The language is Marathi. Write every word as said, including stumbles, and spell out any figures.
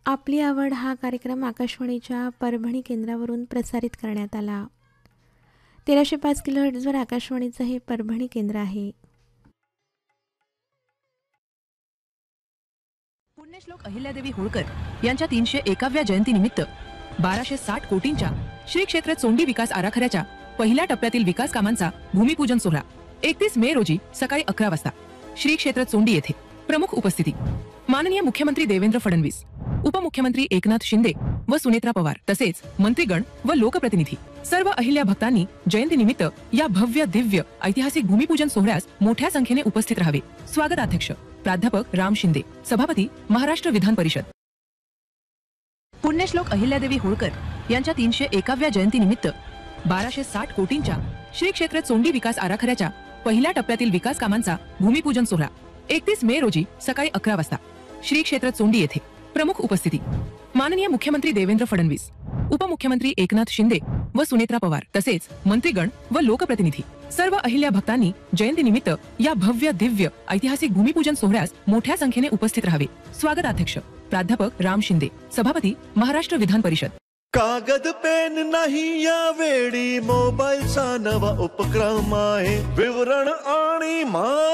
आपली आवड हा कार्यक्रम आकाशवाणीच्या परभणी केंद्रावरून प्रसारित करण्यात आला. तेराशे पाच किलोहर्ट्झवर आकाशवाणीचं हे परभणी केंद्र आहे. पुण्यश्लोक अहिल्यादेवी होळकर यांच्या तीनशे एकाव्या जयंतीनिमित्त बाराशे साठ कोटींच्या श्री क्षेत्र चोंडी विकास आराखड्याच्या पहिल्या टप्प्यातील विकास कामांचा भूमिपूजन सोहळा एकतीस मे रोजी सकाळी अकरा वाजता श्री क्षेत्र चोंडी येथे. प्रमुख उपस्थिती माननीय मुख्यमंत्री देवेंद्र फडणवीस, उपमुख्यमंत्री एकनाथ शिंदे व सुनेत्रा पवार तसेच मंत्रीगण व लोकप्रतिनिधी. सर्व अहिल्या भक्तांनी जयंतीनिमित्त या भव्य दिव्य ऐतिहासिक भूमिपूजन सोहळ्यास मोठ्या संख्येने उपस्थित राहावे. स्वागताध्यक्ष प्राध्यापक राम शिंदे, सभापती महाराष्ट्र विधान परिषद. पुण्यश्लोक अहिल्यादेवी होळकर यांच्या तीनशे एकाव्या जयंतीनिमित्त बाराशे साठ कोटींच्या श्री क्षेत्र चोंडी विकास आराखड्याच्या पहिल्या टप्प्यातील विकास कामांचा भूमिपूजन सोहळा एकतीस मे रोजी सकाळी अकरा वाजता श्री क्षेत्र चोंडी येथे. प्रमुख उपस्थिती माननीय मुख्यमंत्री देवेंद्र फडणवीस, उपमुख्यमंत्री एकनाथ शिंदे व सुनेत्रा पवार तसेच मंत्रीगण व लोकप्रतिनिधी. सर्व अहिल्या भक्तांनी जयंतीनिमित्त या भव्य दिव्य ऐतिहासिक भूमिपूजन सोहळ्यास मोठ्या संख्येने उपस्थित राहावे. स्वागताध्यक्ष प्राध्यापक राम शिंदे, सभापती महाराष्ट्र विधान परिषद. कागद पेन नाही या वेळी मोबाईलचा नवा उपक्रम आहे. विवरण आणि मा